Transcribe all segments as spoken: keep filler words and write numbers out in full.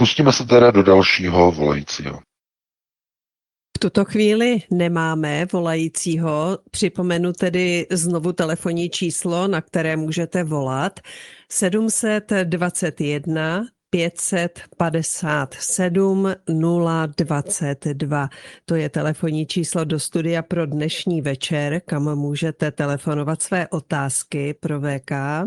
Pustíme se teda do dalšího volajícího. V tuto chvíli nemáme volajícího. Připomenu tedy znovu telefonní číslo, na které můžete volat. sedm dvacet jedna pět set padesát sedm nula dvacet dva. To je telefonní číslo do studia pro dnešní večer, kam můžete telefonovat své otázky pro V K.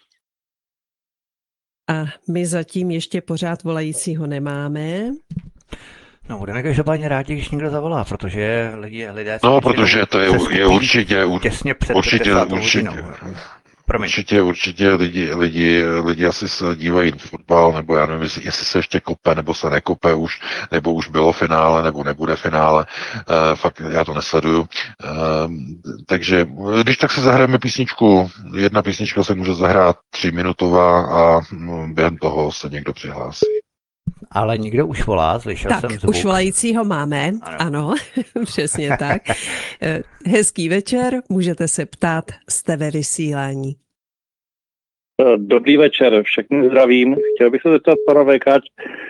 A my zatím ještě pořád volajícího nemáme. No, budeme každopádně rádi, když někdo zavolá, protože lidi, lidé... No, protože to je, je určitě, těsně před určitě, určitě, hodinou. určitě, určitě lidi, lidi, lidi asi se dívají na fotbal, nebo já nevím, jestli se ještě kope, nebo se nekope už, nebo už bylo finále, nebo nebude finále. Uh, fakt já to nesleduju. Uh, takže když tak se zahrajeme písničku, jedna písnička se může zahrát třiminutová a během toho se někdo přihlásí. Ale někdo už volá, slyšel tak, jsem zvuk. už volajícího máme, ano, ano přesně tak. Hezký večer, můžete se ptát, jste ve vysílání. Dobrý večer, všechny zdravím. Chtěl bych se zeptat pana V K,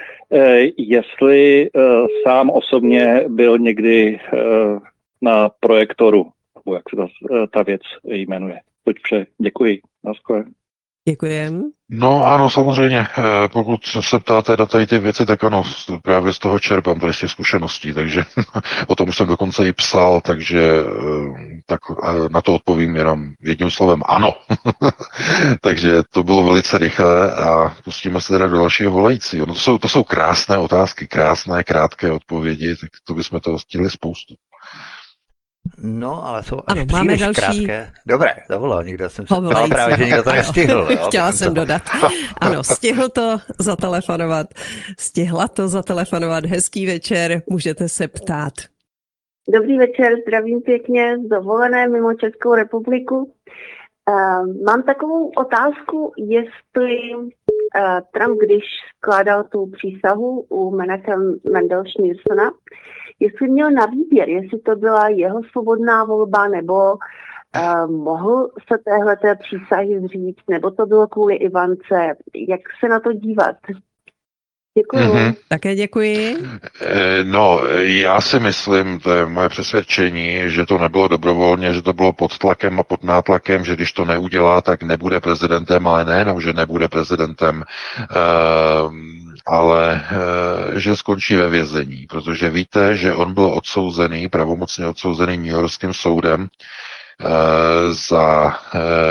jestli sám osobně byl někdy na projektoru, nebo jak se ta, ta věc jmenuje. Toť vše, děkuji. Naschle. Děkujem. No ano, samozřejmě, pokud se ptáte na tady ty věci, tak ano, právě z toho čerpám tady z těch zkušeností, takže o tom už jsem dokonce i psal, takže tak na to odpovím jenom jedním slovem ano. Takže to bylo velice rychlé a pustíme se teda do dalšího volajícího. No to jsou, to jsou krásné otázky, krásné, krátké odpovědi, tak to bychom toho stihli spoustu. No, ale jsou až ano, příliš máme další... krátké. Dobré, zavolal někdo, jsem se ptal právě, že někdo to nestihl. Jo? Chtěla jsem dodat. Ano, stihl to zatelefonovat. Stihla to zatelefonovat. Hezký večer, můžete se ptát. Dobrý večer, zdravím pěkně z dovolené mimo Českou republiku. Uh, mám takovou otázku, jestli uh, Trump, když skládal tu přísahu u Menachem Mendel Schneersona, jestli měl na výběr, jestli to byla jeho svobodná volba, nebo uh, mohl se téhleté přísahy zříct, nebo to bylo kvůli Ivance. Jak se na to dívat? Děkuji. Mm-hmm. Také děkuji. No, já si myslím, to je moje přesvědčení, že to nebylo dobrovolně, že to bylo pod tlakem a pod nátlakem, že když to neudělá, tak nebude prezidentem, ale nejenom, že nebude prezidentem, ale že skončí ve vězení, protože víte, že on byl odsouzený, pravomocně odsouzený newyorským soudem za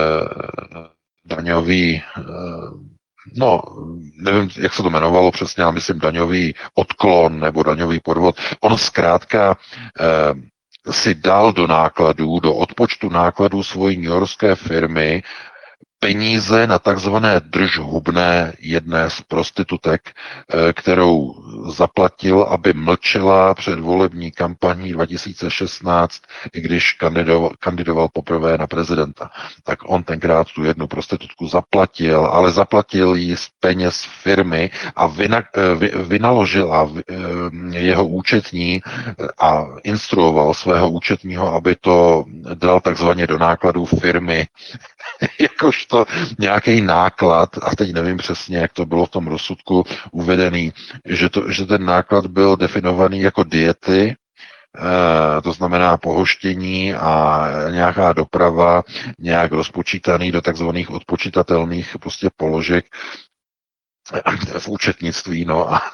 daňový no, nevím, jak se to jmenovalo přesně, ale myslím daňový odklon nebo daňový podvod. On zkrátka eh, si dal do nákladů, do odpočtu nákladů svojí newyorské firmy peníze na takzvané držhubné jedné z prostitutek, kterou zaplatil, aby mlčela před volební kampaní dva tisíce šestnáct, i když kandidoval, kandidoval poprvé na prezidenta. Tak on tenkrát tu jednu prostitutku zaplatil, ale zaplatil ji z peněz firmy a vyna, vy, vynaložil a vy, jeho účetní a instruoval svého účetního, aby to dal takzvaně do nákladů firmy, jakož to nějaký náklad, a teď nevím přesně, jak to bylo v tom rozsudku uvedený, že, to, že ten náklad byl definovaný jako diety, eh, to znamená pohoštění a nějaká doprava, nějak rozpočítaný do takzvaných odpočítatelných prostě položek v účetnictví, no a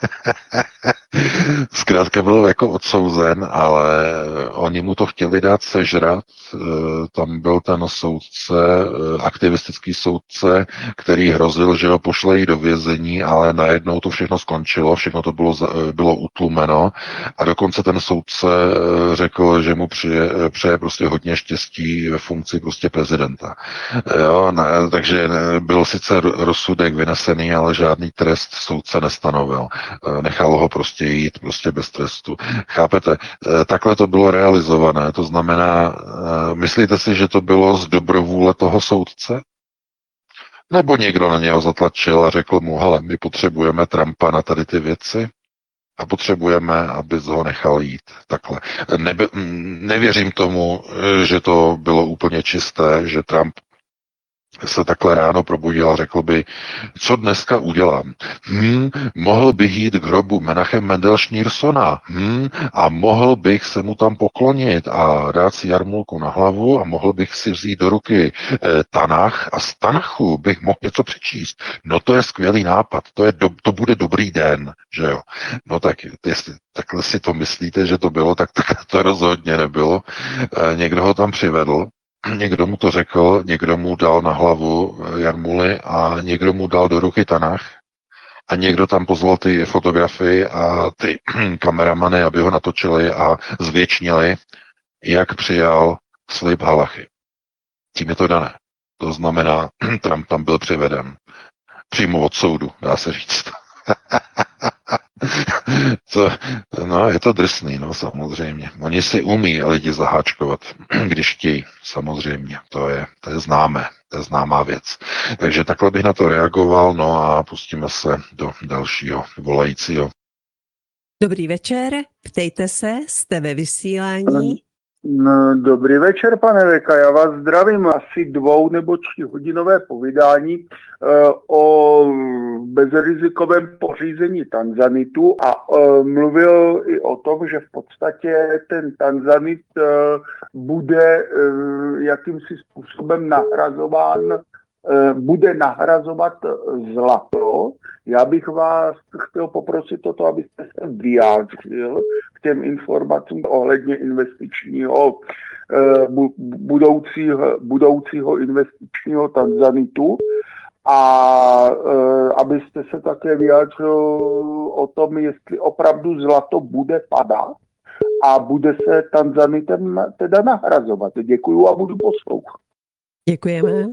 zkrátka byl jako odsouzen, ale oni mu to chtěli dát sežrat, tam byl ten soudce, aktivistický soudce, který hrozil, že ho pošlejí do vězení, ale najednou to všechno skončilo, všechno to bylo, bylo utlumeno a dokonce ten soudce řekl, že mu přeje, přeje prostě hodně štěstí ve funkci prostě prezidenta. Jo, ne, takže byl sice rozsudek vynesený, ale žádný trest soudce nestanovil. Nechal ho prostě jít prostě bez trestu. Chápete? Takhle to bylo realizované. To znamená, myslíte si, že to bylo z dobrovůle toho soudce? Nebo někdo na něho zatlačil a řekl mu, hele, my potřebujeme Trumpa na tady ty věci a potřebujeme, aby ho nechal jít. Takhle. Nebe, nevěřím tomu, že to bylo úplně čisté, že Trump se takhle ráno probudil a řekl by, co dneska udělám? Hmm, mohl bych jít k hrobu Menachem Mendel Schneersona hmm, a mohl bych se mu tam poklonit a dát si jarmulku na hlavu a mohl bych si vzít do ruky eh, Tanach a z Tanachu bych mohl něco přečíst. No to je skvělý nápad, to, je do, to bude dobrý den, že jo. No tak, jestli takhle si to myslíte, že to bylo, tak, tak to rozhodně nebylo. Eh, někdo ho tam přivedl, někdo mu to řekl, někdo mu dal na hlavu jarmuly a někdo mu dal do ruky Tanach a někdo tam pozval ty fotografy a ty kameramany, aby ho natočili a zvětšnili, jak přijal slib halachy. Tím je to dané. To znamená, Trump tam byl přiveden. Přímo od soudu, dá se říct. to, no, je to drsný, no, samozřejmě. Oni si umí lidi zaháčkovat, když chtějí, samozřejmě. To je, to je známé, to je známá věc. Takže takhle bych na to reagoval, no a pustíme se do dalšího volajícího. Dobrý večer, ptejte se, jste ve vysílání. No, dobrý večer, pane Veka, já vás zdravím. Asi dvou nebo tříhodinové povídání e, o bezrizikovém pořízení tanzanitu a e, mluvil i o tom, že v podstatě ten tanzanit e, bude e, jakýmsi způsobem nahrazován, e, bude nahrazovat zlato. Já bych vás chtěl poprosit o to, abyste se vyjádřil k těm informacím ohledně investičního, budoucího, budoucího investičního tanzanitu a abyste se také vyjádřil o tom, jestli opravdu zlato bude padat a bude se tanzanitem teda nahrazovat. Děkuju a budu poslouchat. Děkujeme.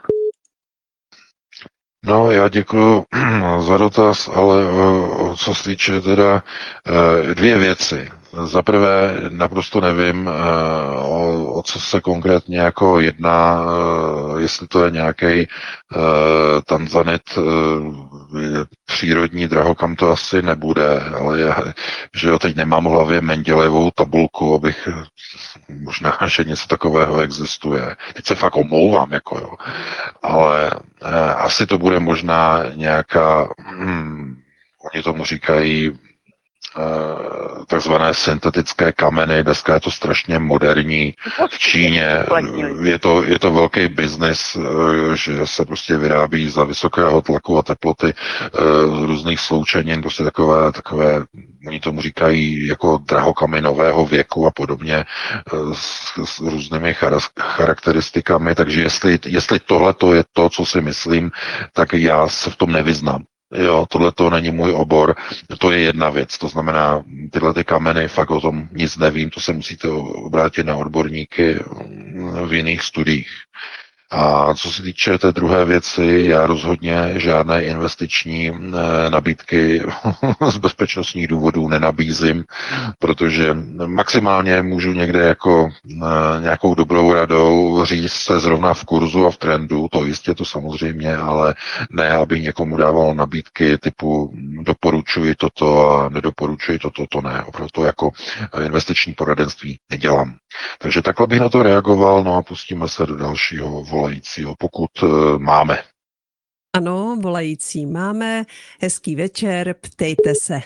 No, já děkuji za dotaz, ale co se týče teda dvě věci. Za prvé, naprosto nevím, o, o co se konkrétně jako jedná, jestli to je nějaký tanzanit, přírodní drahokam, to asi nebude, ale já, že jo, teď nemám v hlavě Mendelejevou tabulku, abych možná, že něco takového existuje. Teď se fakt omlouvám, jako jo. Ale asi to bude možná nějaká, hm, oni tomu říkají, takzvané syntetické kameny. Dneska je to strašně moderní. V Číně je to, je to velký biznis, že se prostě vyrábí za vysokého tlaku a teploty z různých sloučenin, prostě takové, takové, oni tomu říkají jako drahokamy nového věku a podobně s, s různými charakteristikami, takže jestli, jestli tohle to je to, co si myslím, tak já se v tom nevyznám. Jo, tohle to není můj obor, to je jedna věc, to znamená, tyhle ty kameny, fakt o tom nic nevím, to se musíte obrátit na odborníky v jiných studiích. A co se týče té druhé věci, já rozhodně žádné investiční nabídky z bezpečnostních důvodů nenabízím, protože maximálně můžu někde jako nějakou dobrou radou říct se zrovna v kurzu a v trendu, to jistě to samozřejmě, ale ne, aby někomu dával nabídky typu doporučuji toto a nedoporučuji toto, to ne. Opravdu to jako investiční poradenství nedělám. Takže takhle bych na to reagoval, no a pustíme se do dalšího volajícího, pokud uh, máme. Ano, volající máme. Hezký večer, ptejte se.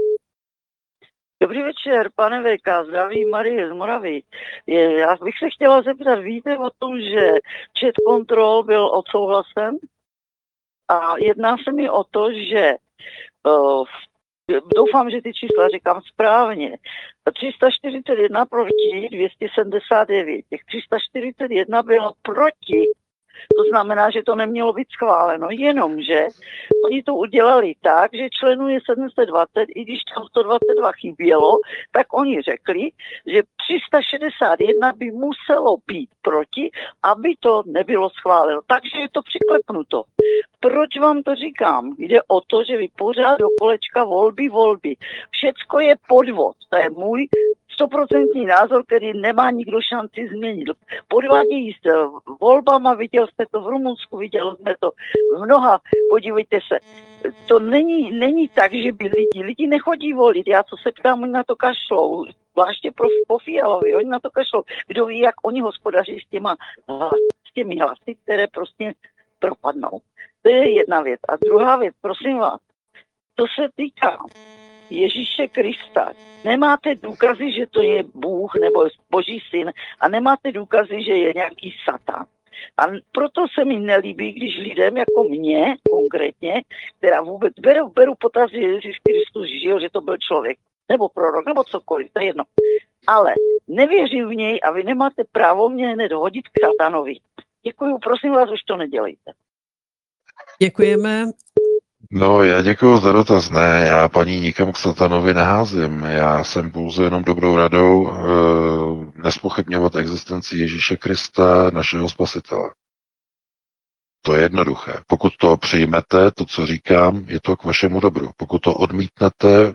Dobrý večer, pane V K, zdraví Marie z Moravy. Je, já bych se chtěla zeptat, víte o tom, že chat control byl odsouhlasen? A jedná se mi o to, že uh, doufám, že ty čísla říkám správně. tři sta čtyřicet jedna proti dvě stě sedmdesát devět. Těch tři sta čtyřicet jedna bylo proti. To znamená, že to nemělo být schváleno. Jenomže oni to udělali tak, že členů je sedm set dvacet, i když tam sto dvacet dva chybělo, tak oni řekli, že tři sta šedesát jedna by muselo být proti, aby to nebylo schváleno. Takže je to přiklepnuto. Proč vám to říkám? Jde o to, že vy pořád do kolečka volby, volby. Všecko je podvod. To je můj stoprocentní názor, který nemá nikdo šanci změnit. Podvádějí s volbama, viděl jste to v Rumunsku, viděl jsme to v mnoha, podívejte se. To není, není tak, že by lidi, lidi nechodí volit, já co se ptám, oni na to kašlou, zvláště pro, po Fialovi, oni na to kašlou. Kdo ví, jak oni hospodaří s těma s těmi hlasy, které prostě propadnou. To je jedna věc. A druhá věc, prosím vás, to se týká Ježíše Krista. Nemáte důkazy, že to je Bůh nebo Boží syn a nemáte důkazy, že je nějaký satan. A proto se mi nelíbí, když lidem jako mě konkrétně, která vůbec beru, beru potaz, že Ježíš Kristus žil, že to byl člověk, nebo prorok, nebo cokoliv, to je jedno. Ale nevěřím v něj a vy nemáte právo mě hned hodit k satanovi. Děkuju, prosím vás, už to nedělejte. Děkujeme. No, já děkuji za dotaz. Ne, já paní nikam k satanovi neházím. Já jsem pouze jenom dobrou radou e, nespochybňovat existenci Ježíše Krista, našeho spasitele. To je jednoduché. Pokud to přijmete, to, co říkám, je to k vašemu dobru. Pokud to odmítnete,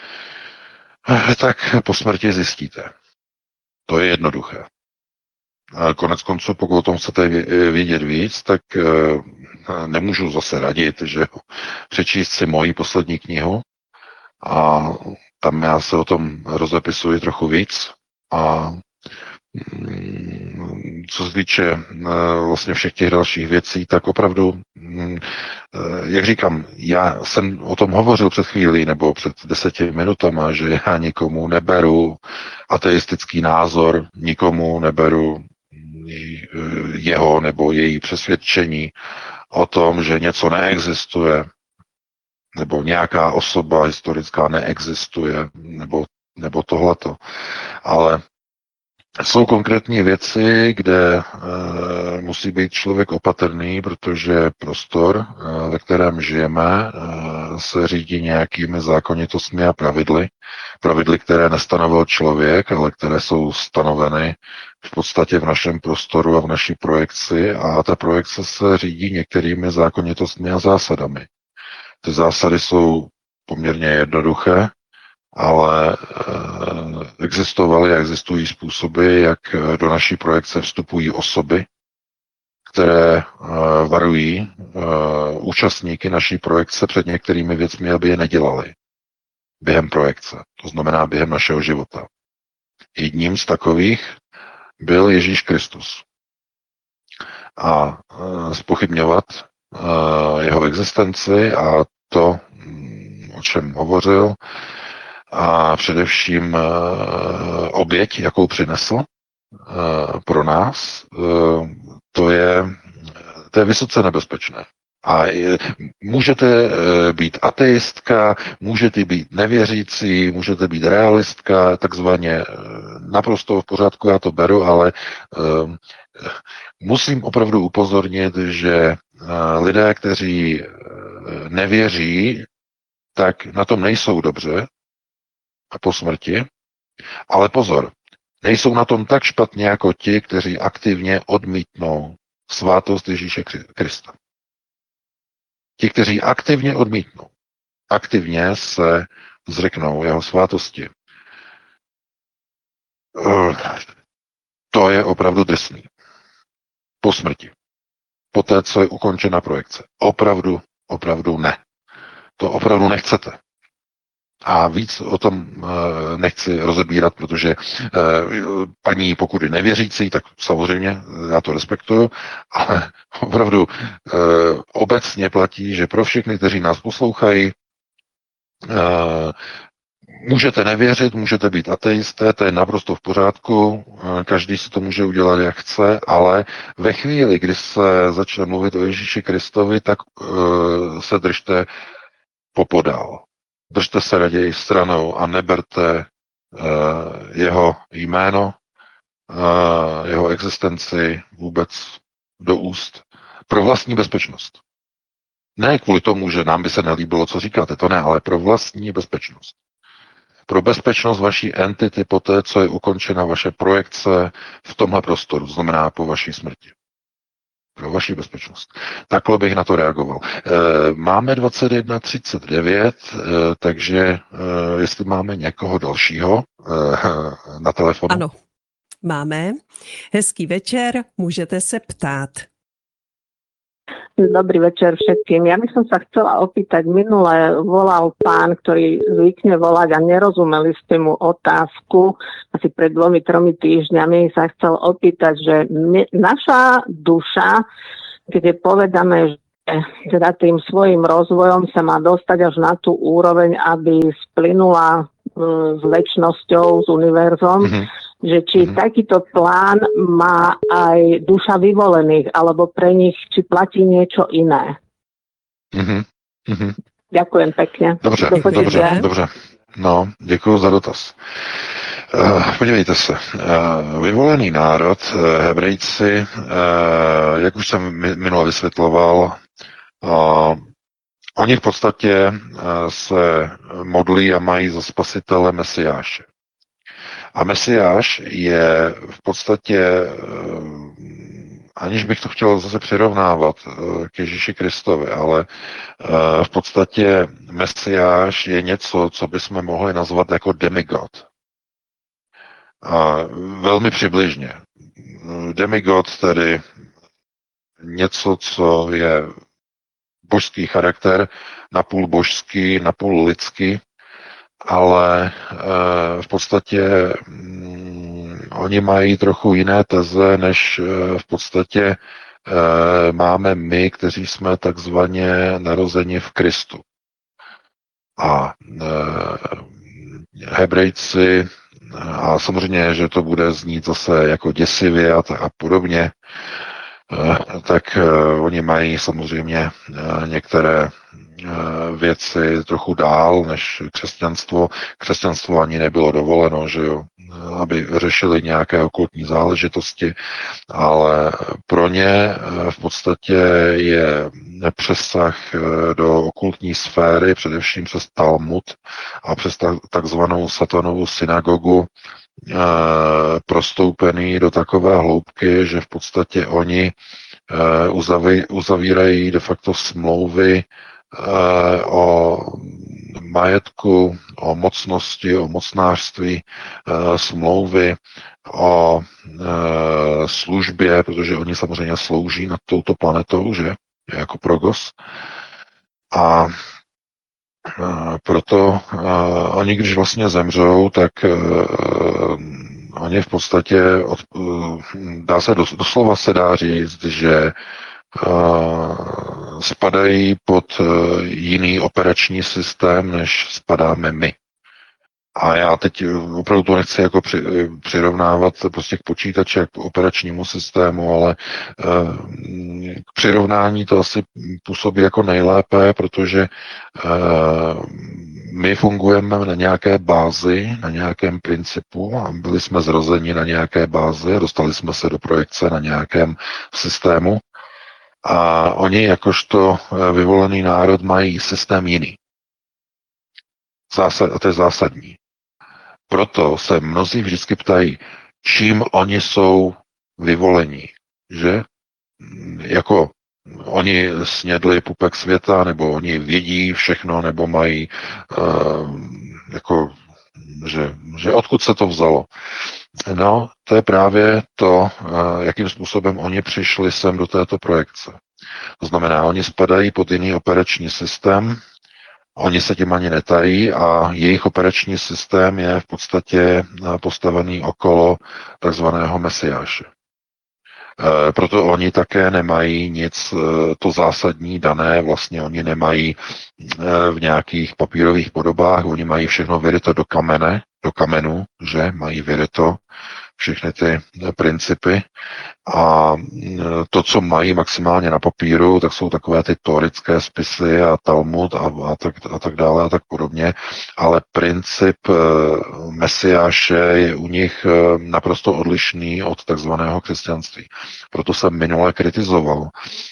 tak po smrti zjistíte. To je jednoduché. A konec konců, pokud o tom chcete vědět víc, tak nemůžu zase radit, že přečíst si moji poslední knihu a tam já se o tom rozepisuji trochu víc a co se týče vlastně všech těch dalších věcí, tak opravdu, jak říkám, já jsem o tom hovořil před chvílí nebo před deseti minutama, že já nikomu neberu ateistický názor, nikomu neberu jeho nebo její přesvědčení o tom, že něco neexistuje, nebo nějaká osoba historická neexistuje, nebo, nebo tohleto. Ale jsou konkrétní věci, kde e, musí být člověk opatrný, protože prostor, e, ve kterém žijeme, e, se řídí nějakými zákonitostmi a pravidly. Pravidly, které nestanovil člověk, ale které jsou stanoveny v podstatě v našem prostoru a v naší projekci a ta projekce se řídí některými zákonitostmi a zásadami. Ty zásady jsou poměrně jednoduché, ale existovaly a existují způsoby, jak do naší projekce vstupují osoby, které varují účastníky naší projekce před některými věcmi, aby je nedělali během projekce, to znamená během našeho života. Jedním z takových byl Ježíš Kristus. A zpochybňovat jeho existenci a to, o čem hovořil, a především oběť, jakou přinesl pro nás, to je, to je vysoce nebezpečné. A je, můžete být ateistka, můžete být nevěřící, můžete být realistka, takzvaně naprosto v pořádku, já to beru, ale um, musím opravdu upozornit, že uh, lidé, kteří uh, nevěří, tak na tom nejsou dobře a po smrti, ale pozor, nejsou na tom tak špatně jako ti, kteří aktivně odmítnou svátost Ježíše Krista. Ti, kteří aktivně odmítnou, aktivně se zřeknou jeho svátosti. To je opravdu drsný. Po smrti. Po té, co je ukončena projekce. Opravdu, opravdu ne. To opravdu nechcete. A víc o tom e, nechci rozebírat, protože e, paní, pokud je nevěřící, tak samozřejmě já to respektuju, ale opravdu e, obecně platí, že pro všechny, kteří nás poslouchají, e, můžete nevěřit, můžete být ateisté, to je naprosto v pořádku, e, každý si to může udělat, jak chce, ale ve chvíli, kdy se začne mluvit o Ježíši Kristovi, tak e, se držte popodál. Držte se raději stranou a neberte uh, jeho jméno, uh, jeho existenci vůbec do úst pro vlastní bezpečnost. Ne kvůli tomu, že nám by se nelíbilo, co říkáte, to ne, ale pro vlastní bezpečnost. Pro bezpečnost vaší entity po té, co je ukončena vaše projekce v tomhle prostoru, znamená po vaší smrti. Pro vaši bezpečnost. Takhle bych na to reagoval. Máme dvacet jedna třicet devět, takže jestli máme někoho dalšího na telefonu. Ano, máme. Hezký večer, můžete se ptát. Dobrý večer všetkým. Ja by som sa chcela opýtať, minule volal pán, ktorý zvykne volať a nerozumeli ste mu otázku. Asi pred dvomi, tromi týždňami sa chcel opýtať, že my, naša duša kde je povedané, že teda tým svojim rozvojom sa má dostať až na tú úroveň, aby splynula s večnosťou, s univerzom, mm-hmm. že či mm-hmm. takýto plán má aj duša vyvolených, alebo pre nich, či platí niečo iné. Mm-hmm. Ďakujem pekne. Dobře, dobře, dobře. No, děkuji za dotaz. Uh, podívejte se, uh, vyvolený národ, uh, Hebrejci, uh, jak už jsem minule vysvětloval, uh, oni v podstatě uh, se modlí a mají za spasitele Mesiáše. A Mesiáš je v podstatě, uh, aniž bych to chtěl zase přirovnávat uh, k Ježíši Kristovi, ale uh, v podstatě Mesiáš je něco, co bychom mohli nazvat jako demigod. A velmi přibližně. Demigod, tedy něco, co je božský charakter, napůl božský, napůl lidský, ale e, v podstatě mm, oni mají trochu jiné teze, než e, v podstatě e, máme my, kteří jsme takzvaně narozeni v Kristu. A e, Hebrejci, a samozřejmě, že to bude znít zase jako děsivě a, a podobně, tak oni mají samozřejmě některé věci trochu dál než křesťanstvo. Křesťanstvo ani nebylo dovoleno, že jo, aby řešili nějaké okultní záležitosti, ale pro ně v podstatě je přesah do okultní sféry, především přes Talmud a přes takzvanou satanovou synagogu, prostoupený do takové hloubky, že v podstatě oni uzavírají de facto smlouvy o majetku, o mocnosti, o mocnářství, smlouvy o službě, protože oni samozřejmě slouží nad touto planetou, že? Jako progos. A proto oni, když vlastně zemřou, tak oni v podstatě, od, dá se, doslova se dá říct, že uh, spadají pod uh, jiný operační systém, než spadáme my. A já teď opravdu to nechci jako při, přirovnávat prostě k počítači, k operačnímu systému, ale uh, k přirovnání to asi působí jako nejlépe, protože uh, my fungujeme na nějaké bázi, na nějakém principu a byli jsme zrozeni na nějaké bázi a dostali jsme se do projekce na nějakém systému a oni jakožto vyvolený národ mají systém jiný. Zásad, a to je zásadní. Proto se mnozí vždycky ptají, čím oni jsou vyvolení, že? Jako oni snědli pupek světa, nebo oni vědí všechno, nebo mají uh, jako, že, že odkud se to vzalo. No, to je právě to, uh, jakým způsobem oni přišli sem do této projekce. To znamená, oni spadají pod jiný operační systém, oni se tím ani netají a jejich operační systém je v podstatě postavený okolo takzvaného Mesiáše. Proto oni také nemají nic to zásadní dané, vlastně oni nemají v nějakých papírových podobách, oni mají všechno vyryto do kamene, do kamenu, že mají vyryto všechny ty principy a to, co mají maximálně na papíru, tak jsou takové ty tórické spisy a Talmud a, a, tak, a tak dále a tak podobně, ale princip Mesiáše je u nich naprosto odlišný od takzvaného křesťanství. Proto jsem minule kritizoval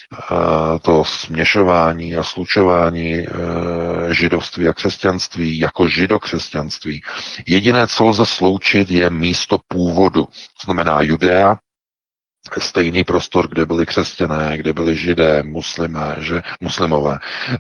to směšování a slučování židovství a křesťanství jako židokřesťanství. Jediné, co lze sloučit, je místo původu. To znamená Judea, stejný prostor, kde byli křesťané, kde byli židé, muslimé, že, muslimové.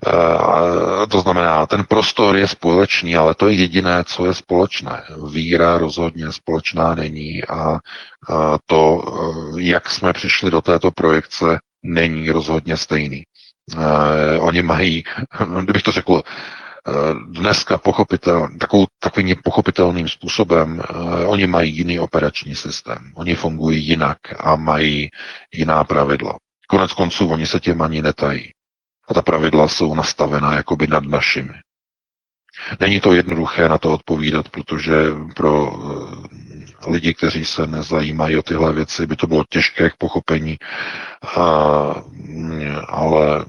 E, to znamená, ten prostor je společný, ale to je jediné, co je společné. Víra rozhodně společná není a, a to, jak jsme přišli do této projekce, není rozhodně stejný. E, oni mají, kdybych to řekl, dneska pochopitel, takovou, takovým pochopitelným způsobem, uh, oni mají jiný operační systém. Oni fungují jinak a mají jiná pravidla. Konec konců oni se tím ani netají. A ta pravidla jsou nastavená jakoby nad našimi. Není to jednoduché na to odpovídat, protože pro lidi, kteří se nezajímají o tyhle věci, by to bylo těžké k pochopení, a, ale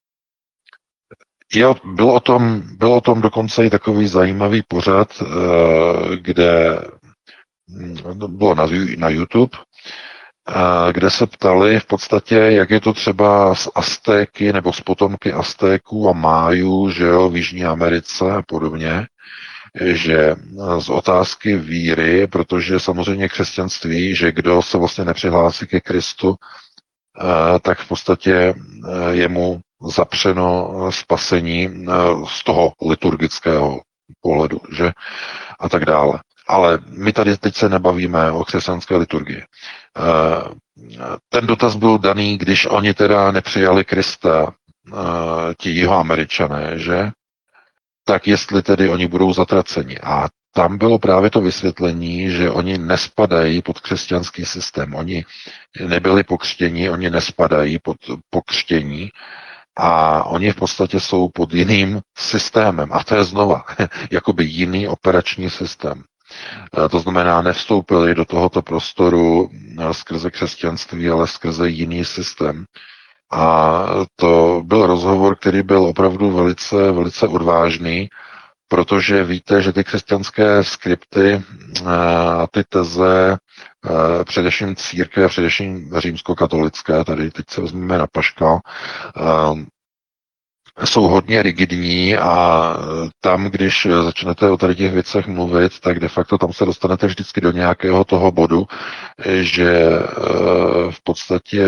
jo, bylo o tom, bylo o tom dokonce i takový zajímavý pořad, kde bylo na, na YouTube, kde se ptali v podstatě, jak je to třeba s Aztéky nebo s potomky Aztéků a Májů, že jo, v Jižní Americe a podobně, že z otázky víry, protože samozřejmě křesťanství, že kdo se vlastně nepřihlásí ke Kristu, tak v podstatě je mu zapřeno spasení z toho liturgického pohledu, že a tak dále. Ale my tady teď se nebavíme o křesťanské liturgii. Ten dotaz byl daný, když oni teda nepřijali Krista, ti Jihoameričané, že? Tak jestli tedy oni budou zatraceni. A tam bylo právě to vysvětlení, že oni nespadají pod křesťanský systém. Oni nebyli pokřtěni, oni nespadají pod pokřtění a oni v podstatě jsou pod jiným systémem. A to je znova jakoby jiný operační systém. To znamená, nevstoupili do tohoto prostoru skrze křesťanství, ale skrze jiný systém. A to byl rozhovor, který byl opravdu velice, velice odvážný, protože víte, že ty křesťanské skripty a ty teze, především církve, především římskokatolické, tady teď se vezmeme na paškal, jsou hodně rigidní a tam, když začnete o tady těch věcech mluvit, tak de facto tam se dostanete vždycky do nějakého toho bodu, že v podstatě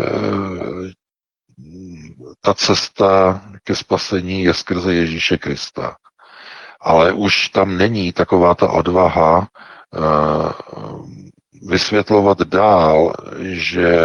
ta cesta ke spasení je skrze Ježíše Krista. Ale už tam není taková ta odvaha vysvětlovat dál, že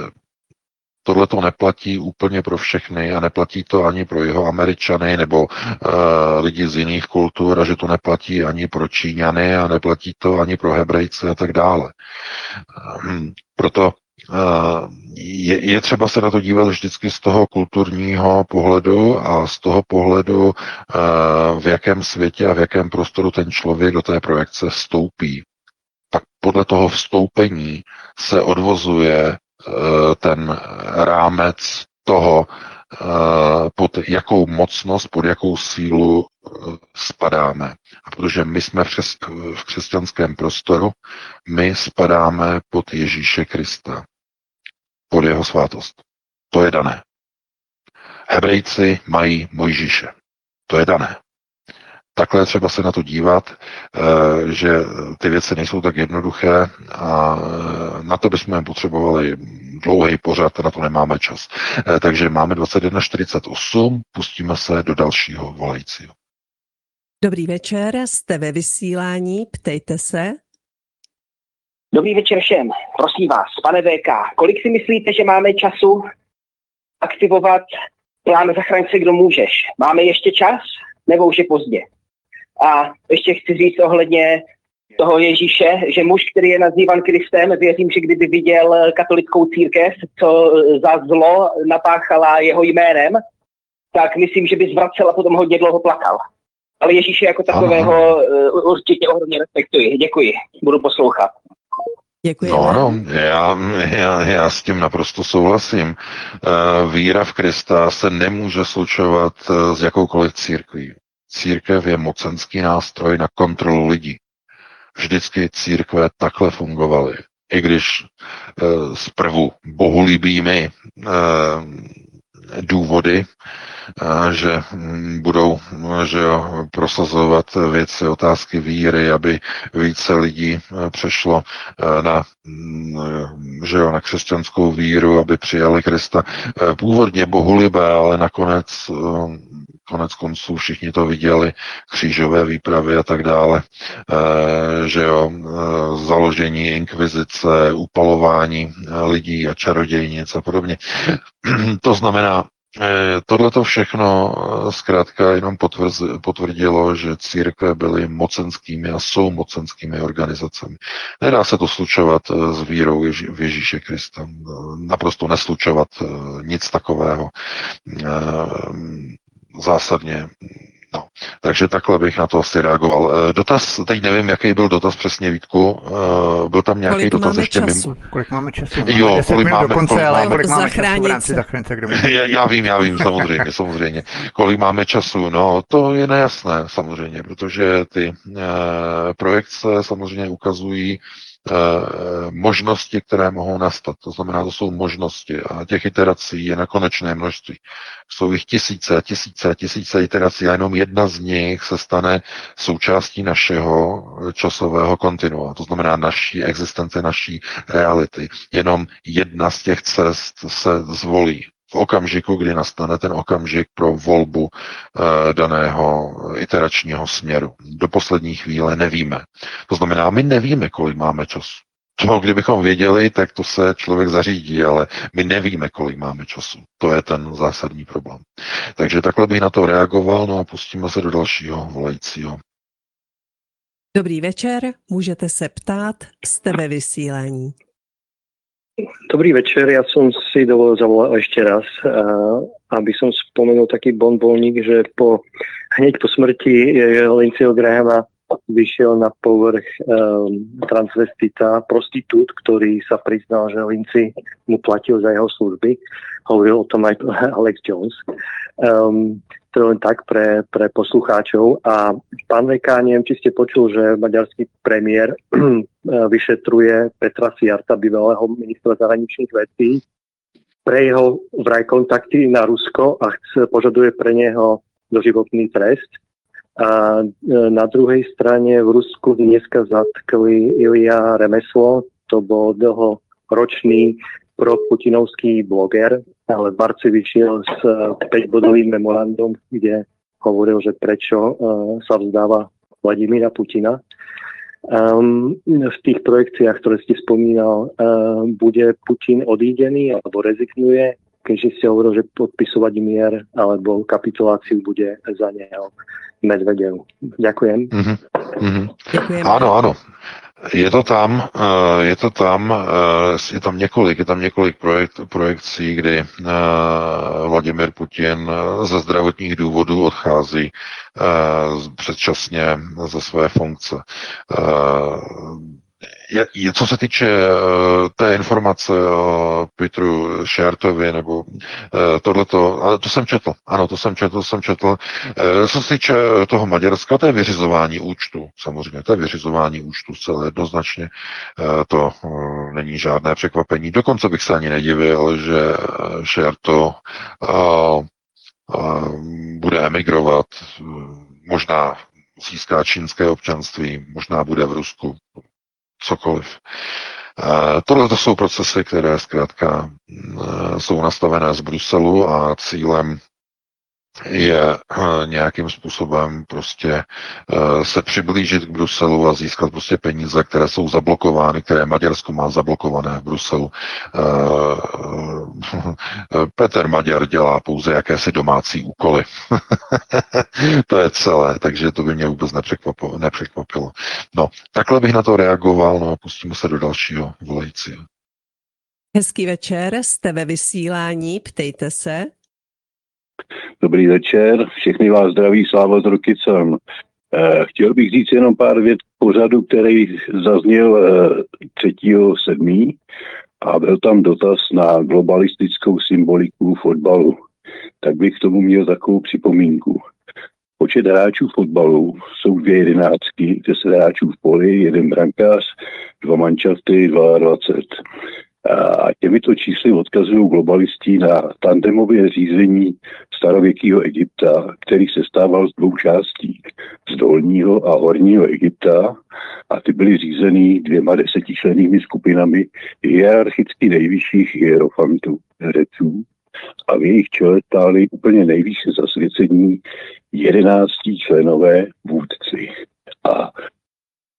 tohle to neplatí úplně pro všechny a neplatí to ani pro Jihoameričany nebo uh, lidi z jiných kultur a že to neplatí ani pro Číňany a neplatí to ani pro Hebrejce a tak dále. Um, proto uh, je, je třeba se na to dívat vždycky z toho kulturního pohledu a z toho pohledu, uh, v jakém světě a v jakém prostoru ten člověk do té projekce vstoupí. Pak podle toho vstoupení se odvozuje ten rámec toho, pod jakou mocnost, pod jakou sílu spadáme. A protože my jsme v, křes, v křesťanském prostoru, my spadáme pod Ježíše Krista, pod jeho svátost. To je dané. Hebrejci mají Mojžíše. To je dané. Takhle třeba se na to dívat, že ty věci nejsou tak jednoduché a na to bychom potřebovali dlouhý pořad, na to nemáme čas. Takže máme dvacet jedna čtyřicet osm, pustíme se do dalšího volajícího. Dobrý večer, jste ve vysílání, ptejte se. Dobrý večer všem, prosím vás, pane V K, kolik si myslíte, že máme času aktivovat plán Zachraň se, kdo můžeš? Máme ještě čas, nebo už je pozdě? A ještě chci říct ohledně toho Ježíše, že muž, který je nazývan Kristem, věřím, že kdyby viděl katolickou církev, co za zlo napáchala jeho jménem, tak myslím, že by zvracel a potom hodně dlouho plakal. Ale Ježíše jako takového uh, určitě ohromně respektuji. Děkuji, budu poslouchat. Děkujeme. No, no, já, já, já s tím naprosto souhlasím. Víra v Krista se nemůže slučovat s jakoukoliv církví. Církev je mocenský nástroj na kontrolu lidí. Vždycky církve takhle fungovaly. I když e, zprvu bohulibými e, důvody, e, že budou že jo, prosazovat věci, otázky víry, aby více lidí přešlo na, že jo, na křesťanskou víru, aby přijali Krista. Původně bohulibé, ale nakonec konec konců všichni to viděli, křížové výpravy a tak dále, e, že jo, e, založení inkvizice, upalování lidí a čarodějnic a podobně. To znamená, Tohle to všechno zkrátka jenom potvrz, potvrdilo, že církve byly mocenskými a jsou mocenskými organizacemi. Nedá se to slučovat s vírou Ježí, v Ježíše Krista. Naprosto neslučovat nic takového. Zásadně. No, takže takhle bych na to asi reagoval. Dotaz, teď nevím, jaký byl dotaz přesně, Vítku. Byl tam nějaký kolik dotaz máme ještě času? mimo? Kolik máme času? Máme Jo, kolik máme, dokonce, kolik ale máme, kolik máme času v rámci se. zachránce, kdo já, já vím, já vím, samozřejmě, samozřejmě. Kolik máme času? No, to je nejasné, samozřejmě, protože ty e, projekce samozřejmě ukazují možnosti, které mohou nastat. To znamená, to jsou možnosti a těch iterací je nekonečné množství. Jsou jich tisíce, tisíce, tisíce iterací a jenom jedna z nich se stane součástí našeho časového kontinua. To znamená naší existence, naší reality. Jenom jedna z těch cest se zvolí. V okamžiku, kdy nastane ten okamžik pro volbu e, daného iteračního směru. Do poslední chvíle nevíme. To znamená, my nevíme, kolik máme času. To, kdybychom věděli, tak to se člověk zařídí, ale my nevíme, kolik máme času. To je ten zásadní problém. Takže takhle bych na to reagoval, no a pustíme se do dalšího volajícího. Dobrý večer, můžete se ptát, jste ve vysílání. Dobrý večer, ja som si dovolil zavolať ešte raz, aby som spomenul taký bonbónik, že po, hneď po smrti Lindseyho Grahama vyšiel na povrch um, transvestita, prostitút, ktorý sa priznal, že Lindsey mu platil za jeho služby. Hovoril o tom aj Alex Jones. Um, to je len tak pre, pre poslucháčov. A pán Veka, neviem, či ste počul, že maďarský premiér vyšetruje Petra Sijarta, bývalého ministra zahraničných vecí, pre jeho vraj kontakty na Rusko a chce, požaduje pre neho doživotný trest. A na druhej strane v Rusku dneska zatkli Ilja Remeslo, to bol dlhoročný proputinovský bloger, ale v marci vyšiel s päťbodovým memorandum, kde hovoril, že prečo uh, sa vzdáva Vladimíra Putina. Um, v tých projekciách, ktoré ste spomínal, uh, bude Putin odídený alebo rezignuje, keďže ste hovoril, že podpisovať mier alebo kapituláciu bude za neho Medvedev. Ďakujem. Mm-hmm. Mm-hmm. Áno, áno. Je to tam, je to tam, je tam několik, je tam několik projekt, projekcí, kdy Vladimir Putin ze zdravotních důvodů odchází předčasně ze své funkce. Je, je, co se týče uh, té informace o Petru Sijartovi nebo uh, tohleto, ale to jsem četl, ano, to jsem četl, to jsem četl. Uh, co se týče toho Maďarska, to je vyřizování účtu, samozřejmě, to je vyřizování účtu zcela jednoznačně, uh, to uh, není žádné překvapení. Dokonce bych se ani nedivil, že Sijarto uh, uh, bude emigrovat, uh, možná získá čínské občanství, možná bude v Rusku, cokoliv. Tohle to jsou procesy, které zkrátka jsou nastavené z Bruselu a cílem je nějakým způsobem prostě se přiblížit k Bruselu a získat prostě peníze, které jsou zablokovány, které Maďarsko má zablokované v Bruselu. Petr Maďar dělá pouze jakési domácí úkoly. To je celé, takže to by mě vůbec nepřekvapilo. nepřekvapilo. No, takhle bych na to reagoval, no a pustíme se do dalšího volajícího. Hezký večer, jste ve vysílání, ptejte se. Dobrý večer, všechny vás zdraví Sláva s Rokycem. Chtěl bych říct jenom pár vět k pořadu, který zazněl třetího sedmého a byl tam dotaz na globalistickou symboliku fotbalu. Tak bych k tomu měl takovou připomínku. Počet hráčů fotbalu jsou dvě jedenáctky, deset hráčů v poli, jeden brankář, dva manšafty, dvacet dva. A těmito čísly odkazují globalisti na tandemové řízení starověkého Egypta, který se stával z dvou částí, z dolního a horního Egypta, a ty byly řízeny dvěma desetičlennými skupinami hierarchicky nejvyšších hierofantů, herců, a v jejich čele stáli úplně nejvýše zasvěcení jedenácti členové vůdci. A tyto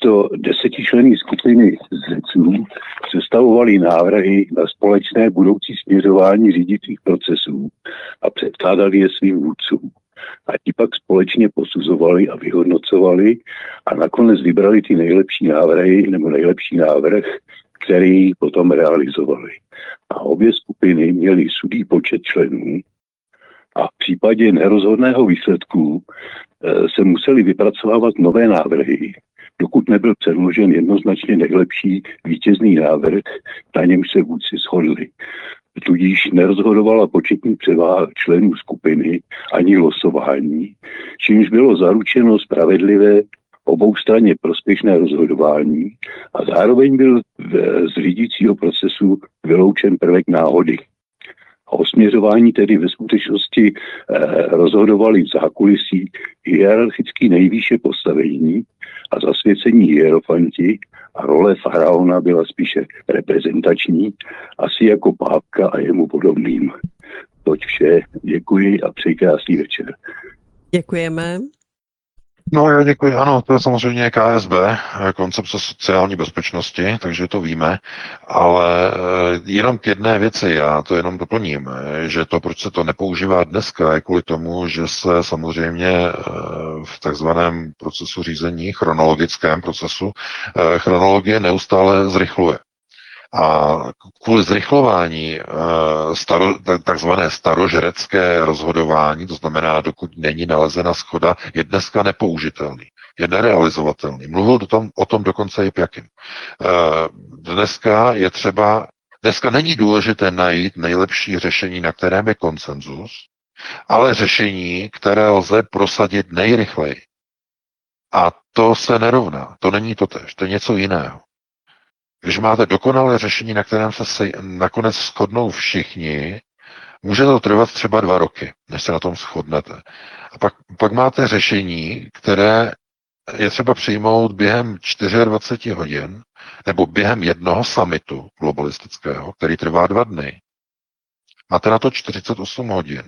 Tyto desetičlenné skupiny zřeců sestavovaly návrhy na společné budoucí směřování řídicích procesů a předkládali je svým vůdcům. A ti pak společně posuzovali a vyhodnocovali a nakonec vybrali ty nejlepší návrhy nebo nejlepší návrh, který potom realizovali. A obě skupiny měly sudý počet členů a v případě nerozhodného výsledku se museli vypracovávat nové návrhy, dokud nebyl předložen jednoznačně nejlepší vítězný návrh, na němž se vůdci shodli. Tudíž nerozhodovala početní převaha členů skupiny ani losování, čímž bylo zaručeno spravedlivé oboustranně prospěšné rozhodování a zároveň byl z řídícího procesu vyloučen prvek náhody. A o směřování tedy ve skutečnosti eh, rozhodovali v zákulisí hierarchicky nejvýše postavení a zasvěcení hierofanti a role faraona byla spíše reprezentační, asi jako Pávka a jemu podobným. Toť vše, děkuji a přeji krásný večer. Děkujeme. No já děkuji, ano, to je samozřejmě K S B, koncepce sociální bezpečnosti, takže to víme, ale jenom k jedné věci, já to jenom doplním, že to, proč se to nepoužívá dneska, je kvůli tomu, že se samozřejmě v takzvaném procesu řízení, chronologickém procesu, chronologie neustále zrychluje. A kvůli zrychlování staro, takzvané starožrecké rozhodování, to znamená, dokud není nalezena shoda, je dneska nepoužitelný, je nerealizovatelný. Mluvil do tom, o tom dokonce i Pjakin. Dneska je třeba, dneska není důležité najít nejlepší řešení, na kterém je konsenzus, ale řešení, které lze prosadit nejrychleji. A to se nerovná, to není totéž, to je něco jiného. Když máte dokonalé řešení, na kterém se sej, nakonec shodnou všichni, může to trvat třeba dva roky, než se na tom shodnete. A pak, pak máte řešení, které je třeba přijmout během dvacet čtyři hodin nebo během jednoho summitu globalistického, který trvá dva dny. Máte na to čtyřicet osm hodin.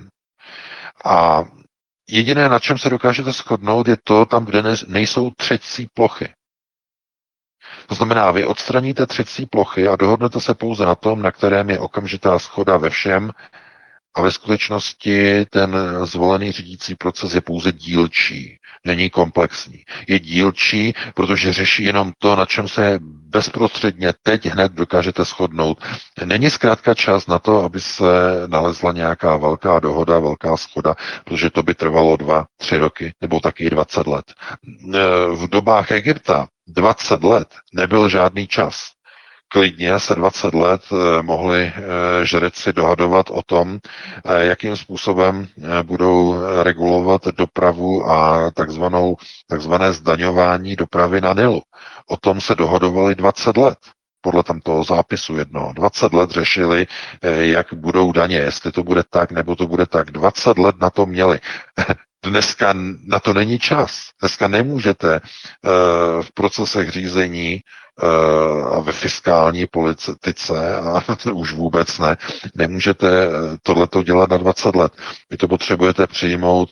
A jediné, na čem se dokážete shodnout, je to tam, kde nejsou třecí plochy. To znamená, vy odstraníte třecí plochy a dohodnete se pouze na tom, na kterém je okamžitá shoda ve všem a ve skutečnosti ten zvolený řídící proces je pouze dílčí, není komplexní. Je dílčí, protože řeší jenom to, na čem se bezprostředně teď hned dokážete shodnout. Není zkrátka čas na to, aby se nalezla nějaká velká dohoda, velká shoda, protože to by trvalo dva, tři roky nebo taky dvacet let. V dobách Egypta dvacet let nebyl žádný čas. Klidně se dvacet let mohli žreci dohadovat o tom, jakým způsobem budou regulovat dopravu a takzvanou, takzvané zdaňování dopravy na Nilu. O tom se dohadovali dvacet let. Podle tam toho zápisu jednoho. dvacet let řešili, jak budou daně, jestli to bude tak, nebo to bude tak. dvacet let na to měli. Dneska na to není čas. Dneska nemůžete uh, v procesech řízení uh, a ve fiskální politice, a už vůbec ne, nemůžete tohleto dělat na dvacet let. Vy to potřebujete přijmout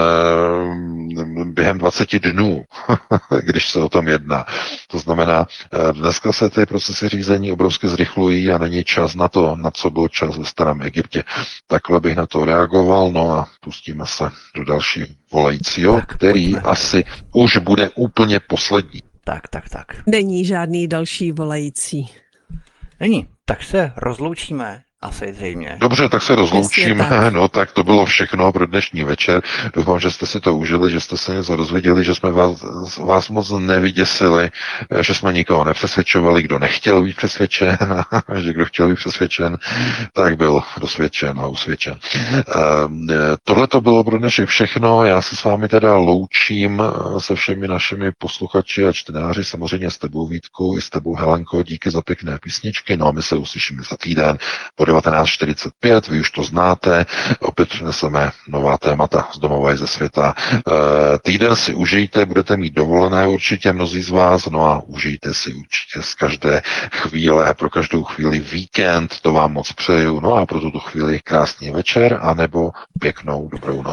uh, během dvacet dnů, když se o tom jedná. To znamená, uh, dneska se ty procesy řízení obrovsky zrychlují a není čas na to, na co byl čas ve starém Egyptě. Takhle bych na to reagoval, no a pustíme se do další volajícího, tak, který pojďme. Asi už bude úplně poslední. Tak, tak, tak. Není žádný další volající. Není, tak se rozloučíme. Asi zřejmě. Dobře, tak se rozloučíme. Tak. No tak to bylo všechno pro dnešní večer. Doufám, že jste si to užili, že jste se něco dozvěděli, že jsme vás, vás moc nevyděsili, že jsme nikoho nepřesvědčovali, kdo nechtěl být přesvědčen, že kdo chtěl být přesvědčen, tak byl dosvědčen a usvědčen. Tohle to bylo pro dnešek všechno. Já se s vámi teda loučím se všemi našimi posluchači a čtenáři, samozřejmě s tebou Vítku i s tebou Helenko. Díky za pěkné písničky. No a my se uslyšíme za týden devatenáct čtyřicet pět, vy už to znáte, opět přineseme nová témata z domova i ze světa. E, týden si užijte, budete mít dovolené určitě mnozí z vás, no a užijte si určitě z každé chvíle, pro každou chvíli víkend, to vám moc přeju, no a pro tuto chvíli krásný večer, anebo pěknou dobrou noc.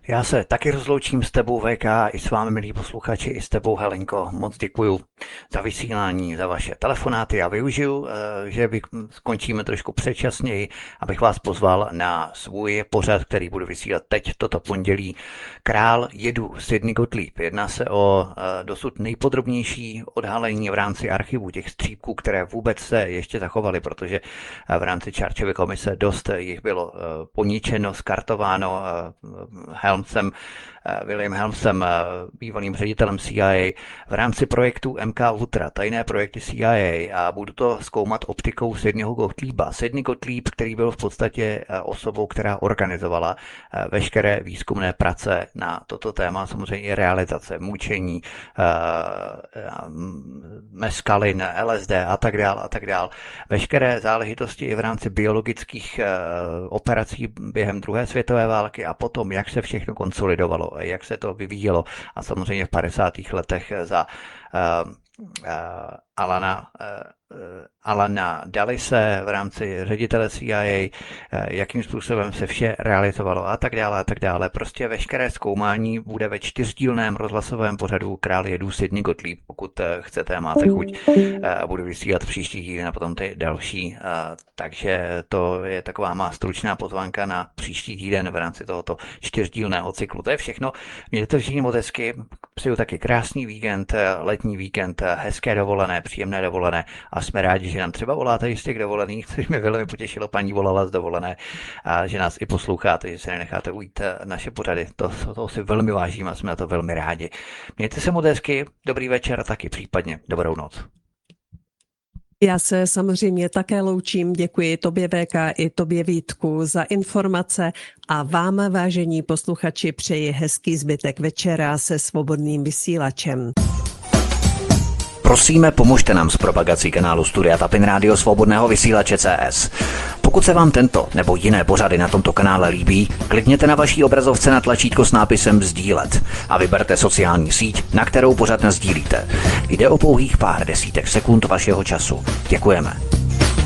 Já se taky rozloučím s tebou, V K, i s vámi, milí posluchači, i s tebou, Helenko. Moc děkuju za vysílání, za vaše telefonáty. Já využiju, že skončíme trošku předčasněji, abych vás pozval na svůj pořad, který budu vysílat teď, toto pondělí. Král jedu, Sidney Gottlieb. Jedná se o dosud nejpodrobnější odhalení v rámci archivu těch střípků, které vůbec se ještě zachovaly, protože v rámci Churchovy komise dost jich bylo poničeno, skartováno. Helmsem, William Helmsem, bývalým ředitelem C I A, v rámci projektu M K Ultra, tajné projekty C I A, a budu to zkoumat optikou Sidneyho Gottlieba. Sidney Gottlieb, který byl v podstatě osobou, která organizovala veškeré výzkumné práce na toto téma, samozřejmě i realizace, mučení, meskalin, L S D a tak dál a tak dál. Veškeré záležitosti i v rámci biologických operací během druhé světové války a potom, jak se všechno konsolidovalo, jak se to vyvíjelo a samozřejmě v padesátých letech za uh, uh, Alana, uh, Alana Dullise v rámci ředitele C I A, uh, jakým způsobem se vše realizovalo a tak dále a tak dále. Prostě veškeré zkoumání bude ve čtyřdílném rozhlasovém pořadu Král jedu, Sidney Gottlieb, pokud uh, chcete a máte chuť. Uh, budu vysílat příští týden a potom ty další. Uh, takže to je taková má stručná pozvánka na příští týden v rámci tohoto čtyřdílného cyklu. To je všechno. Mějte všichni moc hezky. Přeju taky krásný víkend, letní víkend, hezké dovolené, příjemné dovolené a jsme rádi, že nám třeba voláte i z těch dovolených, což mě velmi potěšilo, paní volala z dovolené, a že nás i posloucháte, že se nenecháte ujít naše pořady. To, to si velmi vážím a jsme na to velmi rádi. Mějte se moc hezky, dobrý večer a taky případně dobrou noc. Já se samozřejmě také loučím, děkuji tobě V K i tobě Vítku za informace a vám, vážení posluchači, přeji hezký zbytek večera se Svobodným vysílačem. Prosíme, pomožte nám s propagací kanálu Studia Tapin Rádio Svobodného vysílače C S. Pokud se vám tento nebo jiné pořady na tomto kanále líbí, klikněte na vaší obrazovce na tlačítko s nápisem sdílet a vyberte sociální síť, na kterou pořad nasdílíte. Jde o pouhých pár desítek sekund vašeho času. Děkujeme.